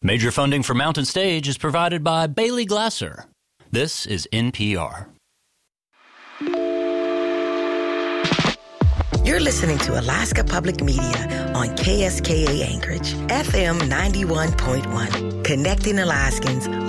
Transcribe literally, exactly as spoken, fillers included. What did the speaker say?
Major funding for Mountain Stage is provided by Bailey Glasser. This is N P R. You're listening to Alaska Public Media on K S K A Anchorage, F M ninety-one point one, connecting Alaskans